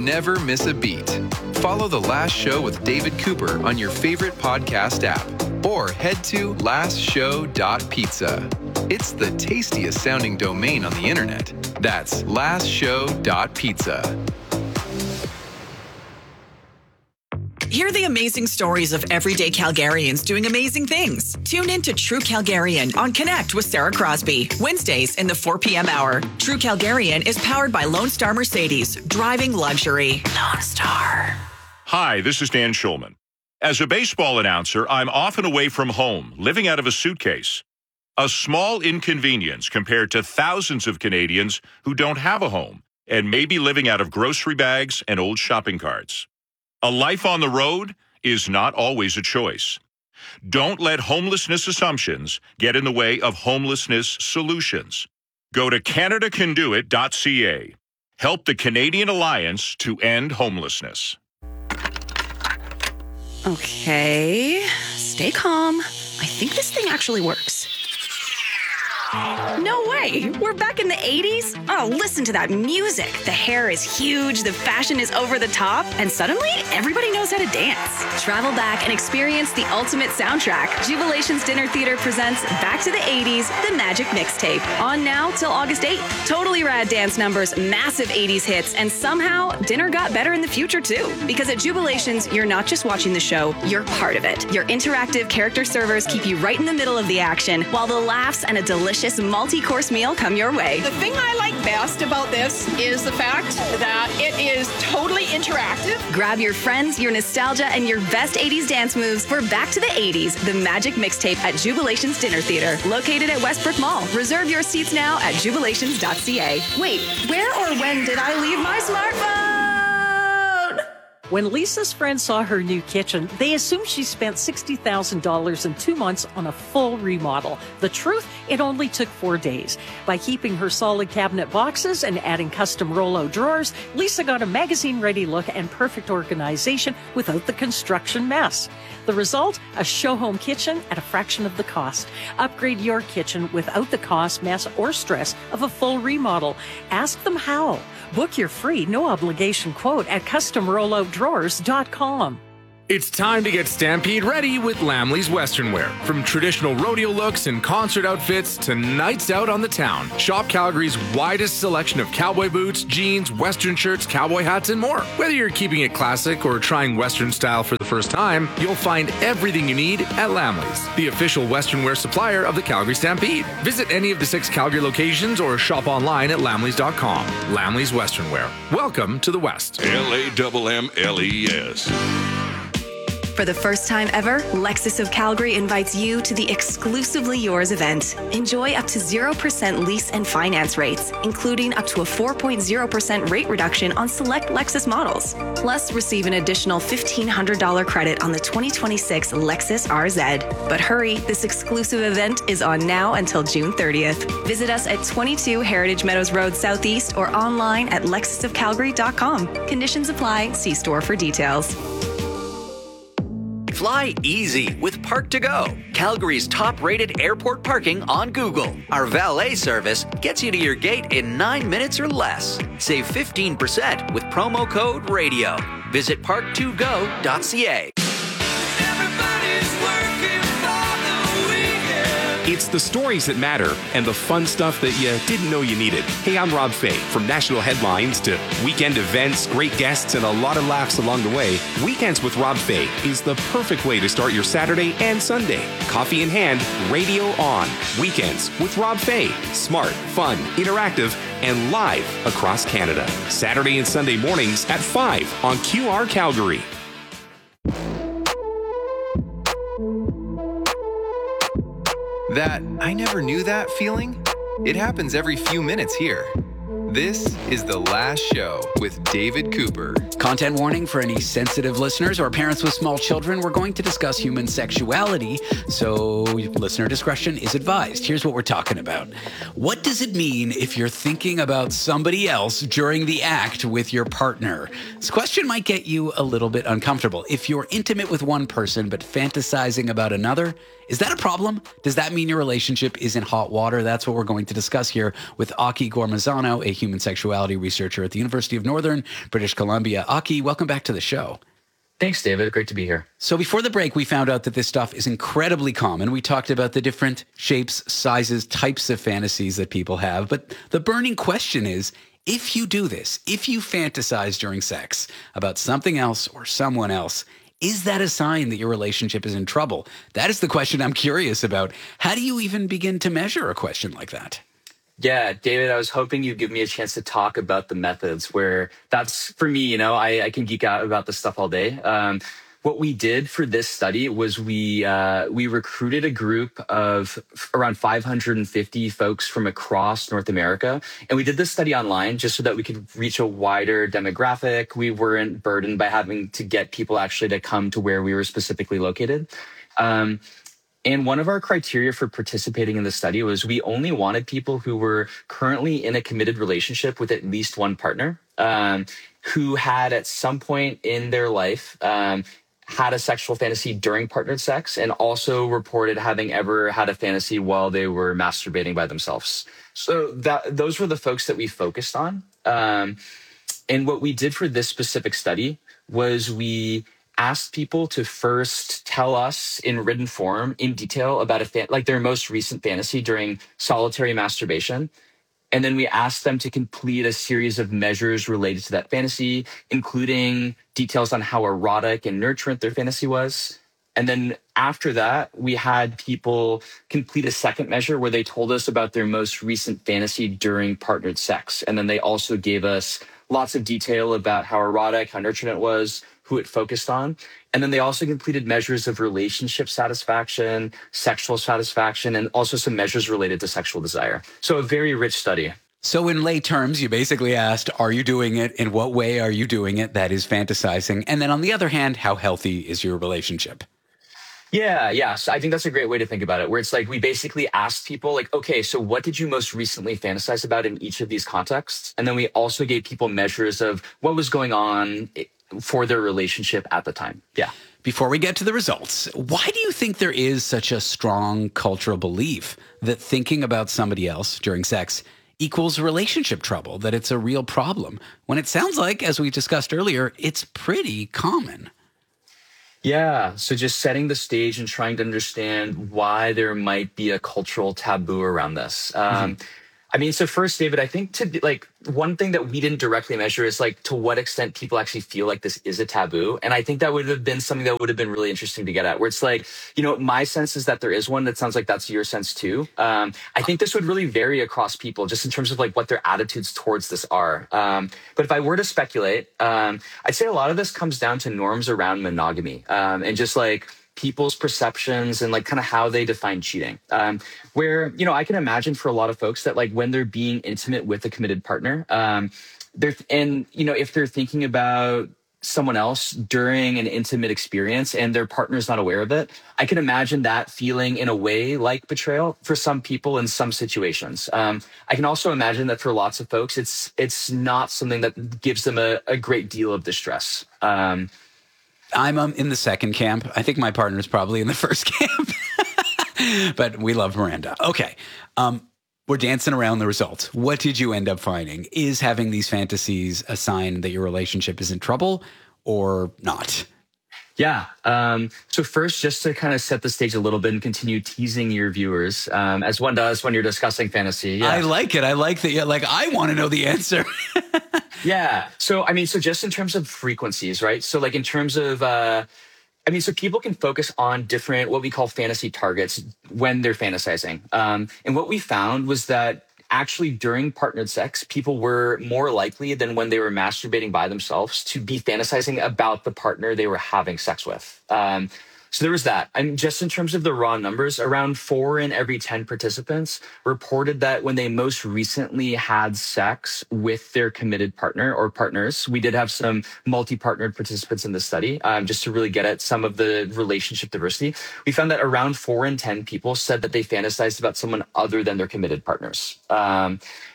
never miss a beat. Follow The Last Show with David Cooper on your favorite podcast app or head to lastshow.pizza. It's the tastiest sounding domain on the internet. That's lastshow.pizza. Hear the amazing stories of everyday Calgarians doing amazing things. Tune in to True Calgarian on Connect with Sarah Crosby. Wednesdays in the 4 p.m. hour. True Calgarian is powered by Lone Star Mercedes. Driving luxury. Lone Star. Hi, this is Dan Schulman. As a baseball announcer, I'm often away from home, living out of a suitcase. A small inconvenience compared to thousands of Canadians who don't have a home and may be living out of grocery bags and old shopping carts. A life on the road is not always a choice. Don't let homelessness assumptions get in the way of homelessness solutions. Go to CanadaCanDoIt.ca. Help the Canadian Alliance to End Homelessness. Okay, stay calm. I think this thing actually works. No way! We're back in the 80s? Oh, listen to that music. The hair is huge, the fashion is over the top, and suddenly everybody knows how to dance. Travel back and experience the ultimate soundtrack. Jubilation's Dinner Theater presents Back to the 80s, The Magic Mixtape. On now till August 8th. Totally rad dance numbers, massive 80s hits, and somehow dinner got better in the future too. Because at Jubilations, you're not just watching the show, you're part of it. Your interactive character servers keep you right in the middle of the action, while the laughs and a delicious multi-course meal come your way. The thing I like best about this is the fact that it is totally interactive. Grab your friends, your nostalgia, and your best 80s dance moves for Back to the 80s, The Magic Mixtape at Jubilation's Dinner Theater, located at Westbrook Mall. Reserve your seats now at jubilations.ca. Wait, where or when did I leave my smartphone? When Lisa's friends saw her new kitchen, they assumed she spent $60,000 in 2 months on a full remodel. The truth, it only took 4 days. By keeping her solid cabinet boxes and adding custom Rollo drawers, Lisa got a magazine-ready look and perfect organization without the construction mess. The result? A show-home kitchen at a fraction of the cost. Upgrade your kitchen without the cost, mess, or stress of a full remodel. Ask them how. Book your free, no-obligation quote at CustomRolloutDrawers.com. It's time to get Stampede ready with Lamley's Western Wear. From traditional rodeo looks and concert outfits to nights out on the town, shop Calgary's widest selection of cowboy boots, jeans, Western shirts, cowboy hats, and more. Whether you're keeping it classic or trying Western style for the first time, you'll find everything you need at Lamley's, the official Western Wear supplier of the Calgary Stampede. Visit any of the 6 Calgary locations or shop online at lamleys.com. Lamley's Western Wear. Welcome to the West. LAMMLES. For the first time ever, Lexus of Calgary invites you to the Exclusively Yours event. Enjoy up to 0% lease and finance rates, including up to a 4.0% rate reduction on select Lexus models. Plus, receive an additional $1,500 credit on the 2026 Lexus RZ. But hurry, this exclusive event is on now until June 30th. Visit us at 22 Heritage Meadows Road Southeast or online at lexusofcalgary.com. Conditions apply. See store for details. Fly easy with Park2Go, Calgary's top-rated airport parking on Google. Our valet service gets you to your gate in 9 minutes or less. Save 15% with promo code RADIO. Visit park2go.ca. It's the stories that matter and the fun stuff that you didn't know you needed. Hey, I'm Rob Fay. From national headlines to weekend events, great guests, and a lot of laughs along the way, Weekends with Rob Fay is the perfect way to start your Saturday and Sunday. Coffee in hand, radio on. Weekends with Rob Fay. Smart, fun, interactive, and live across Canada. Saturday and Sunday mornings at 5 on QR Calgary. That I never knew that feeling? It happens every few minutes here. This is The Last Show with David Cooper. Content warning for any sensitive listeners or parents with small children. We're going to discuss human sexuality, so listener discretion is advised. Here's what we're talking about. What does it mean if you're thinking about somebody else during the act with your partner? This question might get you a little bit uncomfortable. If you're intimate with one person but fantasizing about another, is that a problem? Does that mean your relationship is in hot water? That's what we're going to discuss here with Aki Gormazano, a human sexuality researcher at the University of Northern British Columbia. Aki, welcome back to the show. Thanks, David. Great to be here. So before the break, we found out that this stuff is incredibly common. We talked about the different shapes, sizes, types of fantasies that people have. But the burning question is, if you do this, if you fantasize during sex about something else or someone else, is that a sign that your relationship is in trouble? That is the question I'm curious about. How do you even begin to measure a question like that? Yeah, David, I was hoping you'd give me a chance to talk about the methods where that's, for me, I can geek out about this stuff all day. What we did for this study was we recruited a group of around 550 folks from across North America. And we did this study online just so that we could reach a wider demographic. We weren't burdened by having to get people actually to come to where we were specifically located. And one of our criteria for participating in the study was we only wanted people who were currently in a committed relationship with at least one partner, who had at some point in their life had a sexual fantasy during partnered sex and also reported having ever had a fantasy while they were masturbating by themselves. So those were the folks that we focused on. And what we did for this specific study was we asked people to first tell us in written form, in detail, about their most recent fantasy during solitary masturbation. And then we asked them to complete a series of measures related to that fantasy, including details on how erotic and nurturant their fantasy was. And then after that, we had people complete a second measure where they told us about their most recent fantasy during partnered sex. And then they also gave us lots of detail about how erotic, how nurturant it was, who it focused on. And then they also completed measures of relationship satisfaction, sexual satisfaction, and also some measures related to sexual desire. So a very rich study. So in lay terms, you basically asked, are you doing it? In what way are you doing it? That is fantasizing. And then on the other hand, how healthy is your relationship? Yeah. So I think that's a great way to think about it, where it's like we basically asked people like, okay, so what did you most recently fantasize about in each of these contexts? And then we also gave people measures of what was going on for their relationship at the time. Yeah. Before we get to the results, why do you think there is such a strong cultural belief that thinking about somebody else during sex equals relationship trouble, that it's a real problem, when it sounds like, as we discussed earlier, it's pretty common? Yeah. So just setting the stage and trying to understand why there might be a cultural taboo around this. I mean, so first, David, I think one thing that we didn't directly measure is to what extent people actually feel like this is a taboo. And I think that would have been something that would have been really interesting to get at, where it's my sense is that there is one. That sounds like that's your sense too. I think this would really vary across people just in terms of what their attitudes towards this are. But if I were to speculate, I'd say a lot of this comes down to norms around monogamy, and just people's perceptions and kind of how they define cheating. Where, I can imagine for a lot of folks that when they're being intimate with a committed partner, if they're thinking about someone else during an intimate experience and their partner's not aware of it, I can imagine that feeling in a way like betrayal for some people in some situations. I can also imagine that for lots of folks, it's not something that gives them a great deal of distress. I'm in the second camp. I think my partner's probably in the first camp. But we love Miranda. Okay. We're dancing around the results. What did you end up finding? Is having these fantasies a sign that your relationship is in trouble or not? Yeah. So first, just to kind of set the stage a little bit and continue teasing your viewers, as one does when you're discussing fantasy. Yeah. I like it. I like that. I want to know the answer. Yeah. So just in terms of frequencies, right? So in terms of, so people can focus on different, what we call fantasy targets when they're fantasizing. And what we found was that actually during partnered sex, people were more likely than when they were masturbating by themselves to be fantasizing about the partner they were having sex with. So there was that. And just in terms of the raw numbers, around 4 in every 10 participants reported that when they most recently had sex with their committed partner or partners, we did have some multi-partnered participants in the study, just to really get at some of the relationship diversity. We found that around 4 in 10 people said that they fantasized about someone other than their committed partners.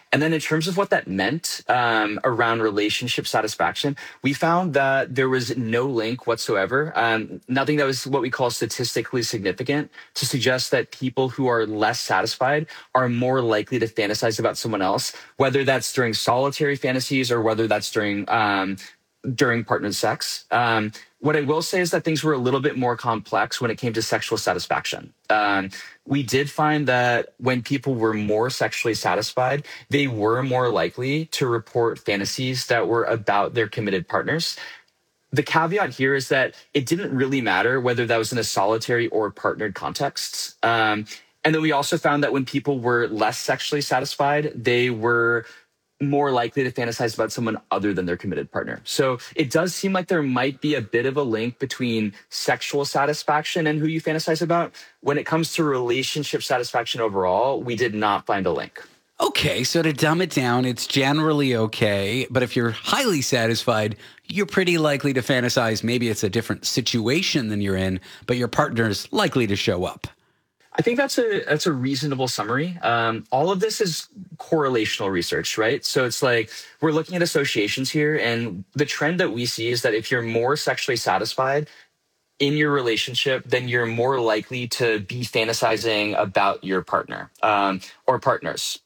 And then in terms of what that meant around relationship satisfaction, we found that there was no link whatsoever, nothing that was what we call statistically significant to suggest that people who are less satisfied are more likely to fantasize about someone else, whether that's during solitary fantasies or whether that's during partnered sex. What I will say is that things were a little bit more complex when it came to sexual satisfaction. We did find that when people were more sexually satisfied, they were more likely to report fantasies that were about their committed partners. The caveat here is that it didn't really matter whether that was in a solitary or partnered context. And then we also found that when people were less sexually satisfied, they were more likely to fantasize about someone other than their committed partner. So it does seem like there might be a bit of a link between sexual satisfaction and who you fantasize about. When it comes to relationship satisfaction overall, we did not find a link. Okay, so to dumb it down, it's generally okay. But if you're highly satisfied, you're pretty likely to fantasize. Maybe it's a different situation than you're in, but your partner's likely to show up. I think that's a reasonable summary. All of this is correlational research, right? So it's like we're looking at associations here, and the trend that we see is that if you're more sexually satisfied in your relationship, then you're more likely to be fantasizing about your partner or partners.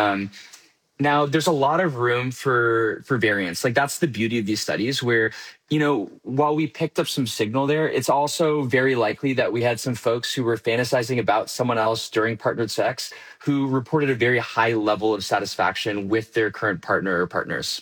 Now, there's a lot of room for variance. Like, that's the beauty of these studies where, you know, while we picked up some signal there, it's also very likely that we had some folks who were fantasizing about someone else during partnered sex who reported a very high level of satisfaction with their current partner or partners.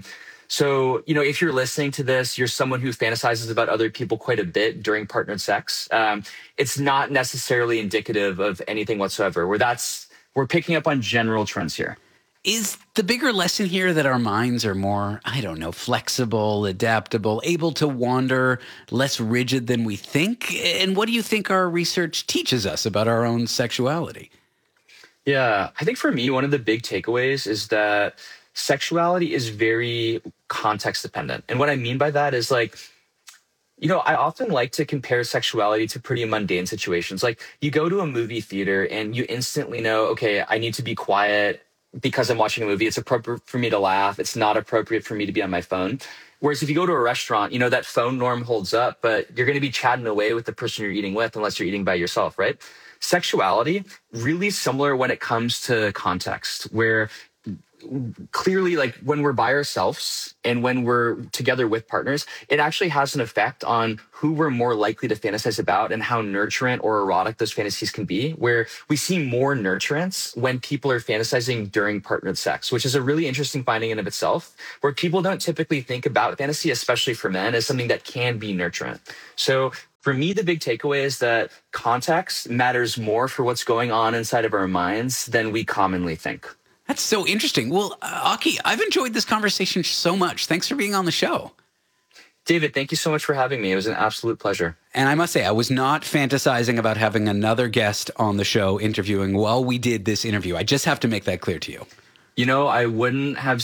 So, you know, if you're listening to this, you're someone who fantasizes about other people quite a bit during partnered sex. It's not necessarily indicative of anything whatsoever. We're picking up on general trends here. Is the bigger lesson here that our minds are more, I don't know, flexible, adaptable, able to wander, less rigid than we think? And what do you think our research teaches us about our own sexuality? Yeah, I think for me, one of the big takeaways is that sexuality is very context dependent. And what I mean by that is, like, you know, I often like to compare sexuality to pretty mundane situations. Like, you go to a movie theater and you instantly know, okay, I need to be quiet because I'm watching a movie. It's appropriate for me to laugh. It's not appropriate for me to be on my phone. Whereas if you go to a restaurant, you know, that phone norm holds up, but you're going to be chatting away with the person you're eating with unless you're eating by yourself, right? Sexuality, really similar when it comes to context, where clearly, like, when we're by ourselves and when we're together with partners, it actually has an effect on who we're more likely to fantasize about and how nurturant or erotic those fantasies can be, where we see more nurturance when people are fantasizing during partnered sex, which is a really interesting finding in of itself, where people don't typically think about fantasy, especially for men, as something that can be nurturant. So for me, the big takeaway is that context matters more for what's going on inside of our minds than we commonly think. That's so interesting. Well, Aki, I've enjoyed this conversation so much. Thanks for being on the show. David, thank you so much for having me. It was an absolute pleasure. And I must say, I was not fantasizing about having another guest on the show interviewing while we did this interview. I just have to make that clear to you. You know, I wouldn't have...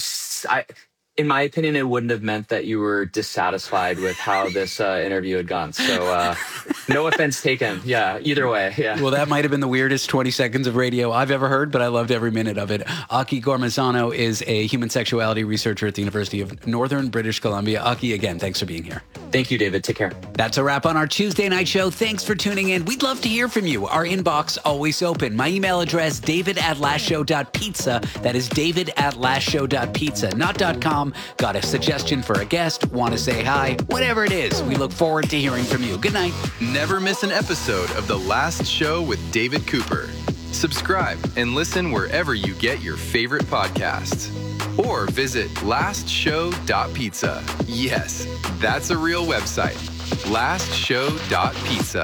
in my opinion, it wouldn't have meant that you were dissatisfied with how this interview had gone. So no offense taken. Yeah, either way. Yeah. Well, that might have been the weirdest 20 seconds of radio I've ever heard, but I loved every minute of it. Aki Gormazano is a human sexuality researcher at the University of Northern British Columbia. Aki, again, thanks for being here. Thank you, David. Take care. That's a wrap on our Tuesday night show. Thanks for tuning in. We'd love to hear from you. Our inbox always open. My email address, david@lastshow.pizza. That is david@lastshow.pizza, not .com. Got a suggestion for a guest? Want to say hi? Whatever it is, we look forward to hearing from you. Good night. Never miss an episode of The Last Show with David Cooper. Subscribe and listen wherever you get your favorite podcasts. Or visit lastshow.pizza. Yes, that's a real website. lastshow.pizza.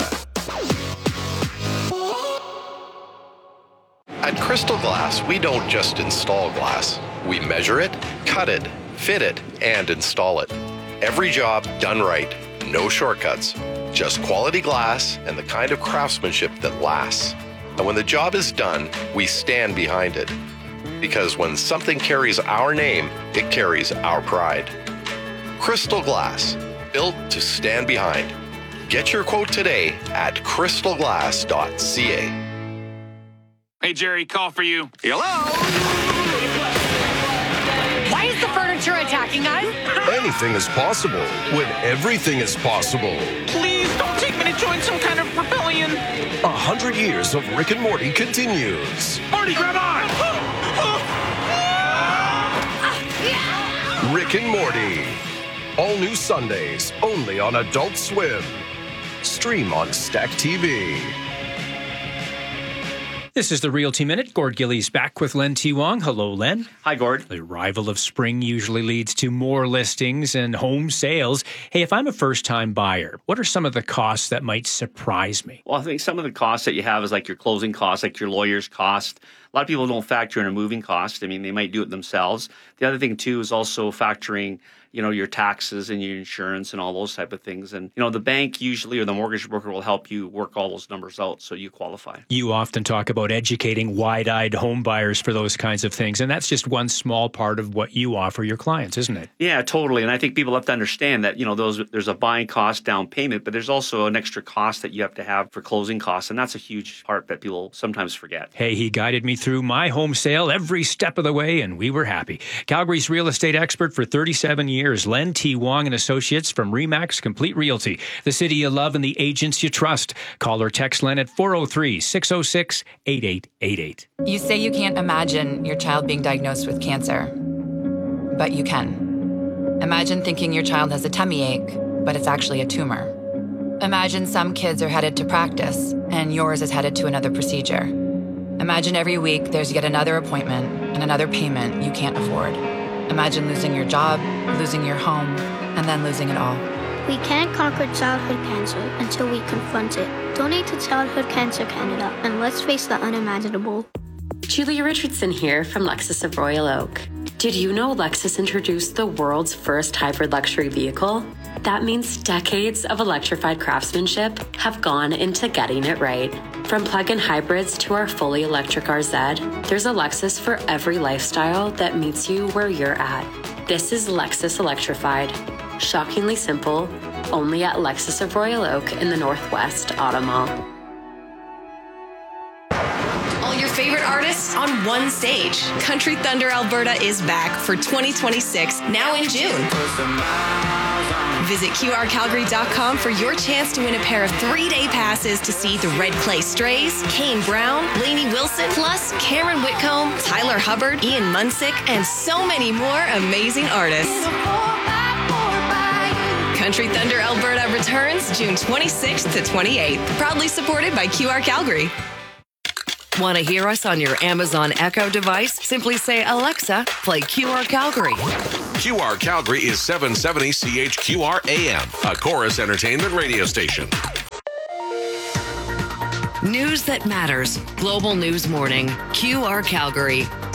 At Crystal Glass, we don't just install glass. We measure it, cut it, fit it, and install it. Every job done right. No shortcuts. Just quality glass and the kind of craftsmanship that lasts. And when the job is done, we stand behind it. Because when something carries our name, it carries our pride. Crystal Glass, built to stand behind. Get your quote today at crystalglass.ca. Hey, Jerry, call for you. Hello? anything is possible when everything is possible. Please don't take me to join some kind of rebellion. 100 years of Rick and Morty continues. Marty, grab on! Rick and Morty. All new Sundays, only on Adult Swim. Stream on Stack TV. This is the Realty Minute. Gord Gillies back with Len T. Wong. Hello, Len. Hi, Gord. The arrival of spring usually leads to more listings and home sales. Hey, if I'm a first-time buyer, what are some of the costs that might surprise me? Well, I think some of the costs that you have is like your closing costs, like your lawyer's cost. A lot of people don't factor in a moving cost. I mean, they might do it themselves. The other thing, too, is also factoring your taxes and your insurance and all those type of things. And, the bank usually or the mortgage broker will help you work all those numbers out so you qualify. You often talk about educating wide-eyed home buyers for those kinds of things. And that's just one small part of what you offer your clients, isn't it? Yeah, totally. And I think people have to understand that, there's a buying cost, down payment, but there's also an extra cost that you have to have for closing costs. And that's a huge part that people sometimes forget. Hey, he guided me through my home sale every step of the way, and we were happy. Calgary's real estate expert for 37 years. Len T. Wong and Associates from RE/MAX Complete Realty. The city you love and the agents you trust. Call or text Len at 403-606-8888. You say you can't imagine your child being diagnosed with cancer, but you can. Imagine thinking your child has a tummy ache, but it's actually a tumor. Imagine some kids are headed to practice and yours is headed to another procedure. Imagine every week there's yet another appointment and another payment you can't afford. Imagine losing your job, losing your home, and then losing it all. We can't conquer childhood cancer until we confront it. Donate to Childhood Cancer Canada, and let's face the unimaginable. Julia Richardson here from Lexus of Royal Oak. Did you know Lexus introduced the world's first hybrid luxury vehicle? That means decades of electrified craftsmanship have gone into getting it right. From plug-in hybrids to our fully electric RZ, there's a Lexus for every lifestyle that meets you where you're at. This is Lexus Electrified. Shockingly simple, only at Lexus of Royal Oak in the Northwest Auto Mall. All your favorite artists on one stage. Country Thunder Alberta is back for 2026, now in June. Visit QRCalgary.com for your chance to win a pair of 3-day passes to see the Red Clay Strays, Kane Brown, Lainey Wilson, plus Cameron Whitcomb, Tyler Hubbard, Ian Munsick, and so many more amazing artists. Country Thunder Alberta returns June 26th to 28th. Proudly supported by QR Calgary. Want to hear us on your Amazon Echo device? Simply say, Alexa, play QR Calgary. QR Calgary is 770 CHQR AM, a Chorus Entertainment radio station. News that matters. Global News Morning. QR Calgary.